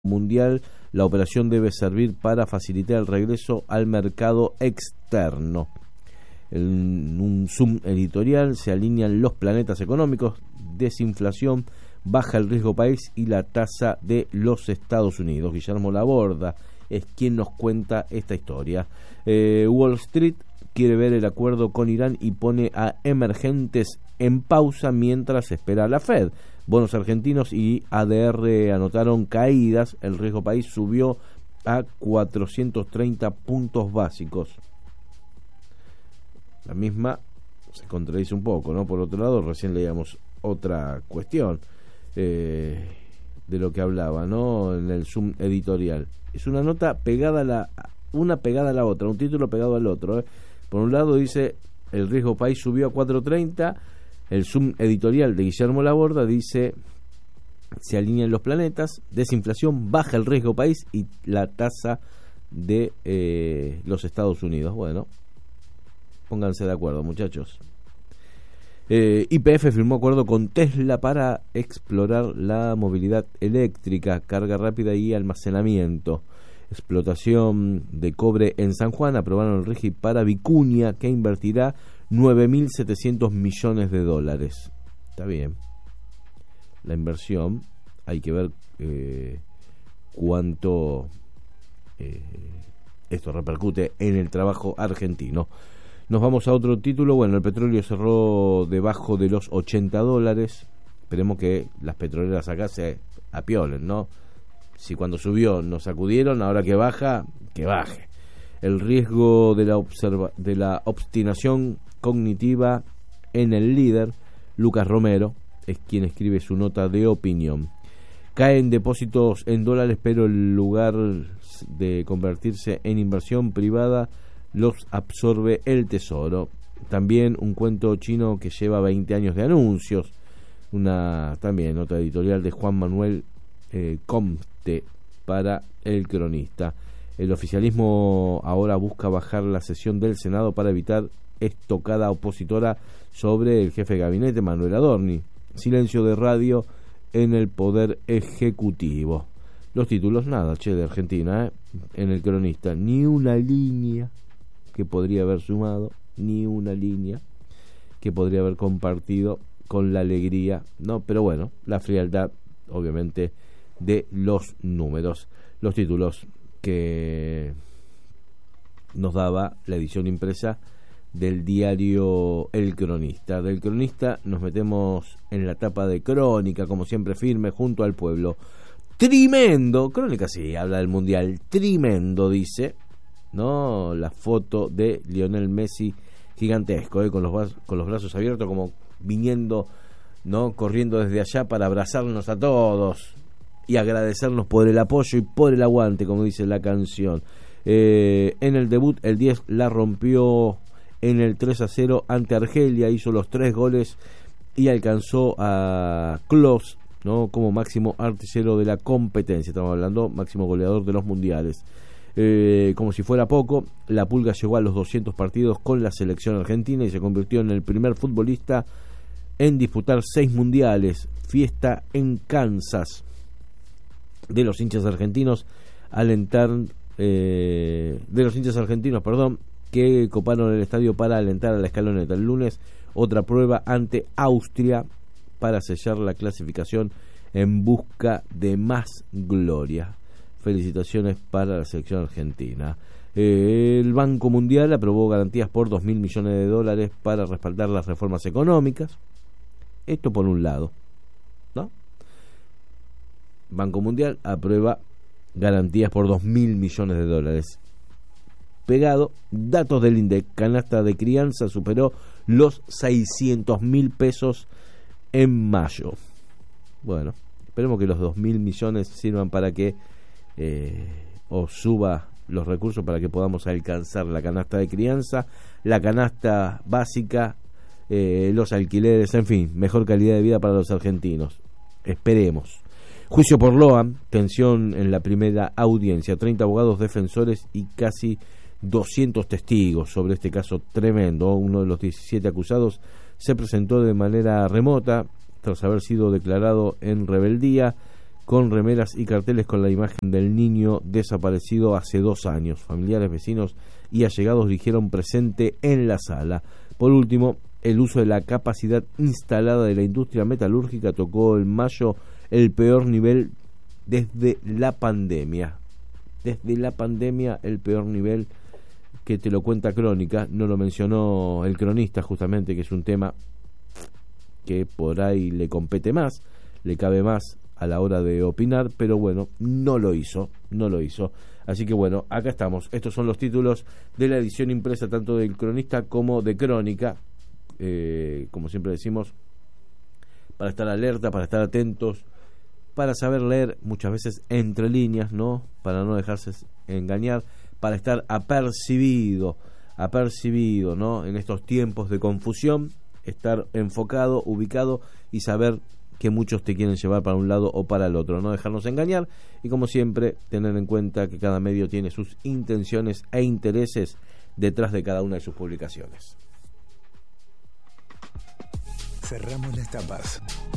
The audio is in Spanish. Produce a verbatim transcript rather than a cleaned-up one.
mundial, la operación debe servir para facilitar el regreso al mercado externo. En un zoom editorial se alinean los planetas económicos, desinflación, baja el riesgo país y la tasa de los Estados Unidos. Guillermo Laborda es quien nos cuenta esta historia. Eh, Wall Street quiere ver el acuerdo con Irán y pone a emergentes en pausa mientras espera a la Fed. Bonos argentinos y A D R anotaron caídas, el riesgo país subió a cuatrocientos treinta puntos básicos. La misma se contradice un poco, ¿no? Por otro lado, recién leíamos otra cuestión eh, de lo que hablaba, ¿no? En el Zoom editorial. Es una nota pegada a la, una pegada a la otra, un título pegado al otro, ¿eh? Por un lado dice, el riesgo país subió a cuatrocientos treinta. El Zoom editorial de Guillermo Laborda dice, se alinean los planetas, desinflación, baja el riesgo país y la tasa de eh, los Estados Unidos. Bueno, pónganse de acuerdo, muchachos. Eh, Y P F firmó acuerdo con Tesla para explorar la movilidad eléctrica, carga rápida y almacenamiento. Explotación de cobre en San Juan. Aprobaron el RIGI para Vicuña, que invertirá nueve mil setecientos millones de dólares. Está bien. La inversión, hay que ver eh, cuánto eh, esto repercute en el trabajo argentino. Nos vamos a otro título. Bueno, el petróleo cerró debajo de los ochenta dólares. Esperemos que las petroleras acá se apiolen, ¿no? Si cuando subió nos sacudieron, ahora que baja, que baje. El riesgo de la, observa- de la obstinación cognitiva en el líder, Lucas Romero, es quien escribe su nota de opinión. Caen depósitos en dólares, pero en lugar de convertirse en inversión privada, los absorbe el tesoro. También un cuento chino que lleva veinte años de anuncios. Una también nota editorial de Juan Manuel eh, Comte para El Cronista. El oficialismo ahora busca bajar la sesión del Senado para evitar estocada opositora sobre el jefe de gabinete, Manuel Adorni. Silencio de radio en el Poder Ejecutivo. Los títulos, nada, che, de Argentina, ¿eh? En El Cronista, ni una línea que podría haber sumado, ni una línea que podría haber compartido con la alegría, no, pero bueno, la frialdad, obviamente, de los números. Los títulos que nos daba la edición impresa del diario El Cronista. Del Cronista nos metemos en la tapa de Crónica, como siempre, firme junto al pueblo. Tremendo, Crónica sí, habla del Mundial, tremendo, dice, ¿no? La foto de Lionel Messi gigantesco, ¿eh? con los con los brazos abiertos, como viniendo, ¿no? Corriendo desde allá para abrazarnos a todos y agradecernos por el apoyo y por el aguante, como dice la canción. Eh, en el debut, el diez la rompió en el tres a cero ante Argelia, hizo los tres goles y alcanzó a Klose, ¿no? Como máximo artillero de la competencia. Estamos hablando máximo goleador de los mundiales. Eh, como si fuera poco, la Pulga llegó a los doscientos partidos con la selección argentina y se convirtió en el primer futbolista en disputar seis mundiales. Fiesta en Kansas de los hinchas argentinos alentar eh, de los hinchas argentinos, perdón, que coparon el estadio para alentar a la escaloneta. El lunes otra prueba ante Austria para sellar la clasificación en busca de más gloria. Felicitaciones para la selección argentina. Eh, el Banco Mundial aprobó garantías por dos mil millones de dólares para respaldar las reformas económicas. Esto por un lado, ¿no? Banco Mundial aprueba garantías por dos mil millones de dólares. Pegado, datos del INDEC, canasta de crianza superó los seiscientos mil pesos en mayo. Bueno, esperemos que los dos mil millones sirvan para que eh, o suba los recursos para que podamos alcanzar la canasta de crianza, la canasta básica, eh, los alquileres, en fin, mejor calidad de vida para los argentinos. Esperemos. Juicio por Loan, tensión en la primera audiencia, treinta abogados defensores y casi doscientos testigos sobre este caso tremendo. Uno de los diecisiete acusados se presentó de manera remota tras haber sido declarado en rebeldía con remeras y carteles con la imagen del niño desaparecido hace dos años. Familiares, vecinos y allegados dijeron presente en la sala. Por último, el uso de la capacidad instalada de la industria metalúrgica tocó en mayo el peor nivel desde la pandemia. Desde la pandemia, el peor nivel, que te lo cuenta Crónica. No lo mencionó el cronista, justamente, que es un tema que por ahí le compete más, le cabe más a la hora de opinar, pero bueno, no lo hizo, no lo hizo. Así que bueno, acá estamos. Estos son los títulos de la edición impresa, tanto del cronista como de Crónica. Eh, como siempre decimos, para estar alerta, para estar atentos, para saber leer muchas veces entre líneas, ¿no? Para no dejarse engañar, para estar apercibido, apercibido, ¿no? En estos tiempos de confusión, estar enfocado, ubicado y saber que muchos te quieren llevar para un lado o para el otro, no dejarnos engañar y, como siempre, tener en cuenta que cada medio tiene sus intenciones e intereses detrás de cada una de sus publicaciones. Cerramos las tapas.